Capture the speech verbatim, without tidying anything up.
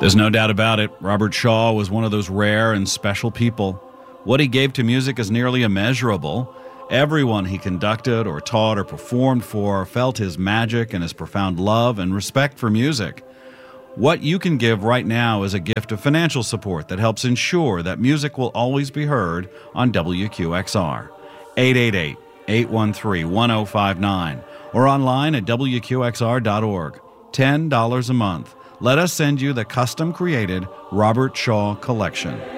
There's no doubt about it. Robert Shaw was one of those rare and special people. What he gave to music is nearly immeasurable. Everyone he conducted or taught or performed for felt his magic and his profound love and respect for music. What you can give right now is a gift of financial support that helps ensure that music will always be heard on W Q X R. eight eight eight, eight one three, one zero five nine or online at W Q X R dot org. ten dollars a month. Let us send you the custom-created Robert Shaw collection.